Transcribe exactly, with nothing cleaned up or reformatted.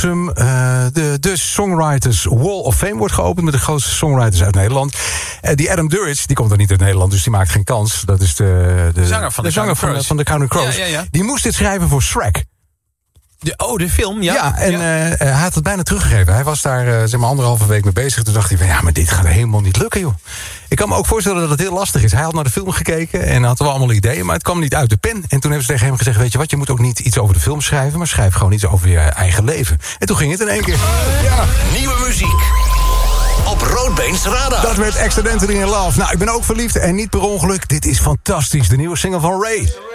Uh, de, de Songwriters Wall of Fame wordt geopend met de grootste songwriters uit Nederland. Uh, die Adam Duritz, die komt er niet uit Nederland, dus die maakt geen kans. Dat is de, de, de zanger van de, de, zanger van, van de Counting Crows. Ja, ja, ja. Die moest dit schrijven voor Shrek. De, oh, de film, ja. Ja, en ja. Uh, hij had het bijna teruggegeven. Hij was daar uh, zeg maar anderhalve week mee bezig. Toen dacht hij van, ja, maar dit gaat helemaal niet lukken, joh. Ik kan me ook voorstellen dat het heel lastig is. Hij had naar de film gekeken en had wel allemaal ideeën, maar het kwam niet uit de pen. En toen hebben ze tegen hem gezegd, weet je wat, je moet ook niet iets over de film schrijven, maar schrijf gewoon iets over je eigen leven. En toen ging het in één keer. Ja. Nieuwe muziek op Roodbeens Radar. Dat werd Accidentally in Love. Nou, ik ben ook verliefd en niet per ongeluk. Dit is fantastisch, de nieuwe single van Ray.